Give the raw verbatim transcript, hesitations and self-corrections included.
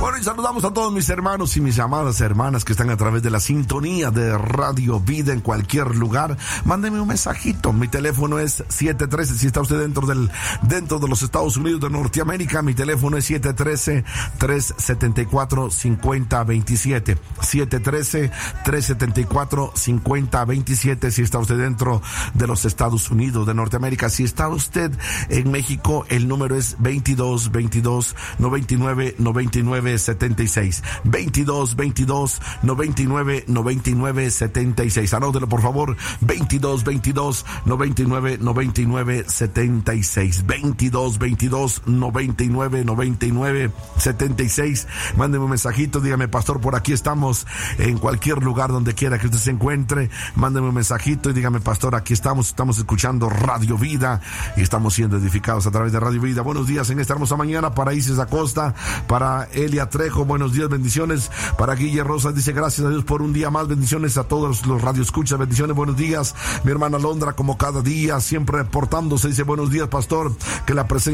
Bueno, y saludamos a todos mis hermanos y mis amadas hermanas que están a través de la sintonía de Radio Vida en cualquier lugar. Mándeme un mensajito. Mi teléfono es siete uno tres, si está usted dentro del dentro de los Estados Unidos de Norteamérica, mi teléfono es siete uno tres, tres siete cuatro, cinco cero dos siete. siete uno tres, tres siete cuatro, cinco cero dos siete si está usted dentro de los Estados Unidos de Norteamérica. Si está usted en México, el número es veintidós veintidós noventa y nueve noventa y nueve setenta y seis. veintidós veintidós noventa y nueve noventa y nueve setenta y seis. Anótelo por favor, veintidós veintidós noventa y nueve noventa y nueve setenta y seis. veintidós veintidós noventa y nueve noventa y nueve setenta y seis. Mándeme un mensajito, dígame: pastor, por aquí estamos. En cualquier lugar donde quiera que usted se encuentre, mándeme un mensajito y dígame: pastor, aquí estamos, estamos escuchando Radio Vida y estamos siendo edificados a través de Radio Vida. Buenos días en esta hermosa mañana para Isis Acosta, para Elia Trejo, buenos días, bendiciones. Para Guille Rosa, dice: gracias a Dios por un día más, bendiciones a todos los radioescuchas, bendiciones, buenos días. Mi hermana Londra, como cada día, siempre reportándose, dice: buenos días, pastor, que la presencia